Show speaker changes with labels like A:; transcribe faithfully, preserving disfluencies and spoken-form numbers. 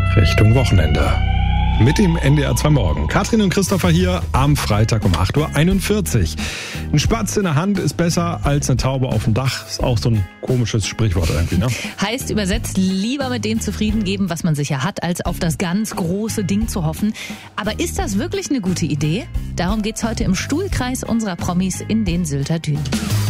A: Richtung Wochenende. Mit dem N D R zwei Morgen. Katrin und Christopher hier am Freitag um acht Uhr einundvierzig. Ein Spatz in der Hand ist besser als eine Taube auf dem Dach. Ist auch so ein komisches Sprichwort irgendwie, ne?
B: Heißt übersetzt, lieber mit dem zufrieden geben, was man sicher hat, als auf das ganz große Ding zu hoffen. Aber ist das wirklich eine gute Idee? Darum geht's heute im Stuhlkreis unserer Promis in den Sylter Dünen.